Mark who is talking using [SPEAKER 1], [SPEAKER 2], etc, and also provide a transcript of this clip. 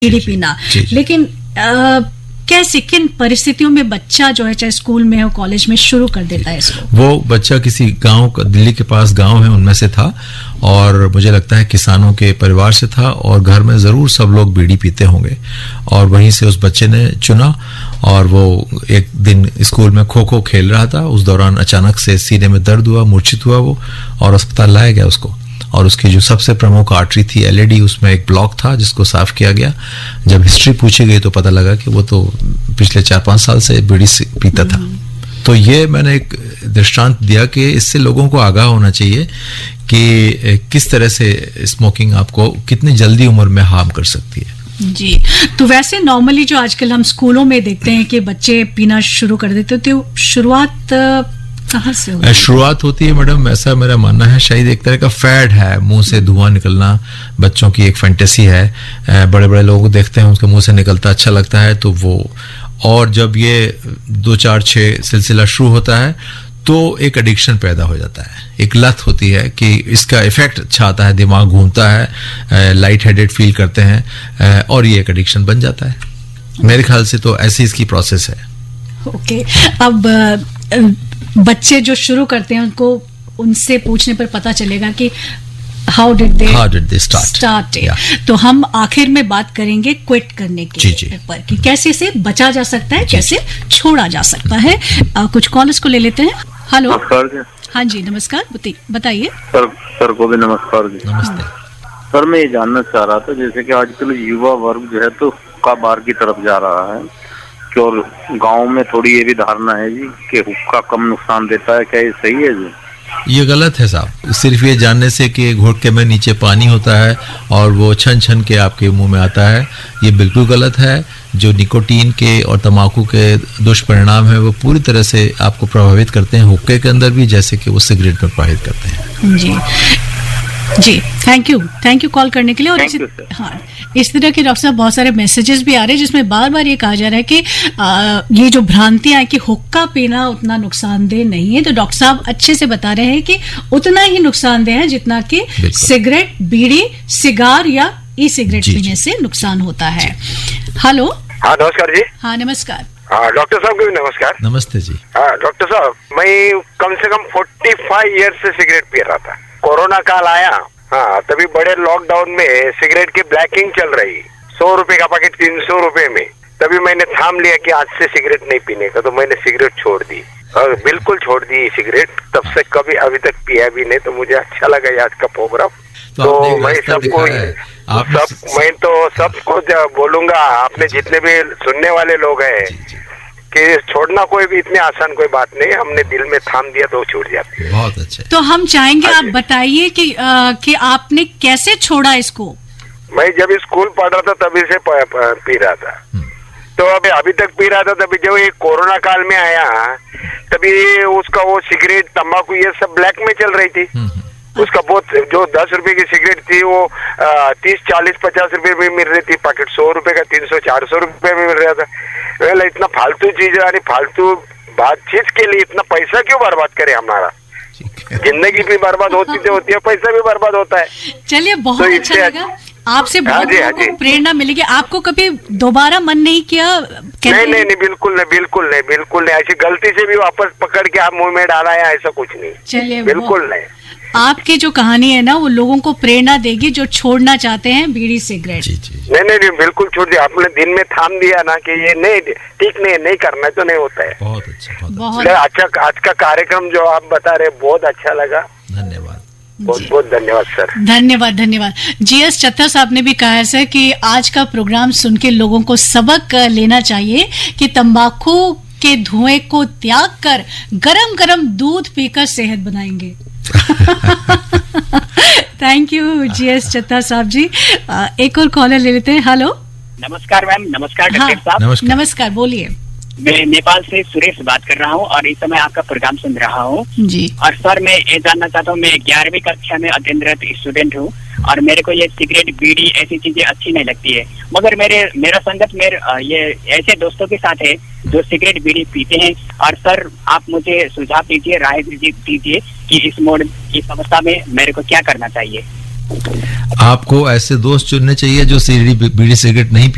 [SPEAKER 1] बीड़ी पीना, लेकिन कैसे, किन परिस्थितियों में बच्चा जो है चाहे स्कूल में हो कॉलेज में शुरू कर देता है इसको?
[SPEAKER 2] वो बच्चा किसी गांव का, दिल्ली के पास गांव है उनमें से था और मुझे लगता है किसानों के परिवार से था और घर में जरूर सब लोग बीड़ी पीते होंगे और वहीं से उस बच्चे ने चुना और वो एक दिन स्कूल में खो खो खेल रहा था। उस दौरान अचानक से सीने में दर्द हुआ, मूर्छित हुआ वो और अस्पताल लाया गया उसको और उसकी जो सबसे प्रमुख आर्टरी थी एलएडी, उसमें एक ब्लॉक था जिसको साफ किया गया। जब हिस्ट्री पूछी गई तो पता लगा कि वो तो पिछले 4-5 साल से बीड़ी पीता था। तो ये मैंने एक दृष्टांत दिया कि इससे लोगों को आगाह होना चाहिए कि किस तरह से स्मोकिंग आपको कितनी जल्दी उम्र में हार्म कर सकती है।
[SPEAKER 1] जी, तो वैसे नॉर्मली जो आजकल हम स्कूलों में देखते हैं कि बच्चे पीना शुरू कर देते, तो शुरुआत कहाँ से होती है?
[SPEAKER 2] शुरुआत होती है मैडम, ऐसा मेरा मानना है, शायद एक तरह का फैड है, मुंह से धुआं निकलना बच्चों की एक फैंटेसी है। बड़े बड़े लोगों को देखते हैं उनके मुंह से निकलता अच्छा लगता है तो वो, और जब ये 2-4-6 सिलसिला शुरू होता है तो एक एडिक्शन पैदा हो जाता है, एक लत होती है कि इसका इफेक्ट अच्छा आता है, दिमाग घूमता है, लाइट हेडेड फील करते हैं और ये एक एडिक्शन बन जाता है। मेरे ख्याल से तो ऐसी इसकी प्रोसेस है।
[SPEAKER 1] ओके, अब बच्चे जो शुरू करते हैं उनको, उनसे पूछने पर पता चलेगा कि हाउ डिड दे स्टार्ट। तो हम आखिर में बात करेंगे क्विट करने के पर कि कैसे इसे बचा जा सकता है, कैसे छोड़ा जा सकता है। कुछ कॉलर्स को ले लेते हैं। हेलो, हाँ जी नमस्कार, बताइए
[SPEAKER 3] सर को भी नमस्कार जी।
[SPEAKER 2] नमस्ते
[SPEAKER 3] सर, मैं ये जानना चाह रहा था जैसे कि आजकल युवा वर्ग जो है तो हुक्का बार की तरफ जा रहा है और गांव में थोड़ी ये भी धारणा है जी कि हुक्का कम नुकसान देता है, क्या ये सही है जी?
[SPEAKER 2] ये गलत है साहब। सिर्फ ये जानने से कि घोटके में नीचे पानी होता है और वो छन छन के आपके मुंह में आता है, ये बिल्कुल गलत है। जो निकोटीन के और तंबाकू के दुष्परिणाम है वो पूरी तरह से आपको प्रभावित करते हैं, हुक्के के अंदर भी, जैसे कि वो सिगरेट में प्रभावित करते हैं।
[SPEAKER 1] जी, थैंक यू कॉल करने के लिए। और इस तरह के डॉक्टर साहब बहुत सारे मैसेजेस भी आ रहे हैं जिसमें बार बार ये कहा जा रहा है कि ये जो भ्रांतियां है कि हुक्का पीना उतना नुकसानदेह नहीं है, तो डॉक्टर साहब अच्छे से बता रहे हैं कि उतना ही नुकसानदेह है जितना कि सिगरेट, बीड़ी, सिगार या ई सिगरेट पीने से नुकसान होता है। हेलो,
[SPEAKER 4] हाँ नमस्कार जी।
[SPEAKER 1] हाँ नमस्कार।
[SPEAKER 4] हाँ डॉक्टर साहब को भी नमस्कार।
[SPEAKER 2] नमस्ते जी।
[SPEAKER 4] हाँ डॉक्टर साहब, मैं कम से कम 45 ईयर्स से सिगरेट पी रहा था। कोरोना काल आया, हाँ तभी बड़े लॉकडाउन में सिगरेट की ब्लैकिंग चल रही, 100 रुपए का पैकेट 300 रुपए में, तभी मैंने थाम लिया कि आज से सिगरेट नहीं पीने का, तो मैंने सिगरेट छोड़ दी और बिल्कुल छोड़ दी सिगरेट। तब से कभी अभी तक पिया भी नहीं। तो मुझे अच्छा लगा आज का प्रोग्राम। तो मैं सबको मैं तो सबको बोलूंगा, आपने जितने भी सुनने वाले लोग हैं कि छोड़ना कोई भी इतनी आसान कोई बात नहीं, हमने दिल में थाम दिया तो छूट जाती है।
[SPEAKER 2] बहुत अच्छा।
[SPEAKER 1] तो हम चाहेंगे आप बताइए कि आपने कैसे छोड़ा इसको?
[SPEAKER 4] मैं जब स्कूल पढ़ रहा था तभी से पी रहा था, तो अभी तक पी रहा था। तभी जब ये कोरोना काल में आया तभी उसका वो सिगरेट, तंबाकू ये सब ब्लैक में चल रही थी। उसका बहुत, जो 10 रुपए की सिगरेट थी वो 30, 40, 50 रुपए में मिल रही थी पैकेट, 100 रुपए का 300, 400 रुपए में मिल रहा था। वेल इतना फालतू चीज, यानी फालतू चीज के लिए इतना पैसा क्यों बर्बाद करे? हमारा जिंदगी भी बर्बाद होती है, पैसा भी बर्बाद होता है।
[SPEAKER 1] चलिए, बहुत तो अच्छा लगा आपसे, बहुत प्रेरणा मिलेगी। आपको कभी दोबारा मन नहीं किया?
[SPEAKER 4] नहीं, बिल्कुल नहीं। ऐसी गलती से भी वापस पकड़ के आप मुंह में डाला है, ऐसा कुछ नहीं।
[SPEAKER 1] चलिए,
[SPEAKER 4] बिल्कुल नहीं।
[SPEAKER 1] आपकी जो कहानी है ना वो लोगों को प्रेरणा देगी जो छोड़ना चाहते हैं बीड़ी सिगरेट।
[SPEAKER 4] नहीं, बिल्कुल छोड़ दिया आपने। दिन में थाम दिया ना कि ये नहीं ठीक, नहीं करना है तो नहीं होता है।
[SPEAKER 2] बहुत अच्छा।
[SPEAKER 4] आज का कार्यक्रम जो आप बता रहे बहुत अच्छा लगा।
[SPEAKER 2] धन्यवाद,
[SPEAKER 4] बहुत धन्यवाद सर।
[SPEAKER 1] धन्यवाद। जीएस चत्था साहब ने भी कहा है सर कि आज का प्रोग्राम सुन के लोगों को सबक लेना चाहिए कि तंबाकू के धुएं को त्याग कर गरम गरम दूध पीकर सेहत बनाएंगे। थैंक यू जीएस चत्ता साहब जी। एक और कॉलर ले लेते हैं। हेलो,
[SPEAKER 5] नमस्कार मैम। नमस्कार डॉक्टर साहब।
[SPEAKER 1] नमस्कार, बोलिए।
[SPEAKER 5] मैं नेपाल से सुरेश बात कर रहा हूँ और इस समय आपका प्रोग्राम सुन रहा हूँ
[SPEAKER 1] जी।
[SPEAKER 5] और सर मैं ये जानना चाहता हूँ, मैं 11वीं कक्षा में अध्ययनरत स्टूडेंट हूँ और मेरे को ये सिगरेट, बीड़ी ऐसी चीजें अच्छी नहीं लगती है, मगर मेरा संगत ये ऐसे दोस्तों के साथ है जो सिगरेट, बीड़ी पीते हैं। और सर आप मुझे सुझाव दीजिए, राय दीजिए कि इस अवस्था में मेरे को क्या करना चाहिए?
[SPEAKER 2] आपको ऐसे दोस्त चुनने चाहिए जो बीड़ी सिगरेट नहीं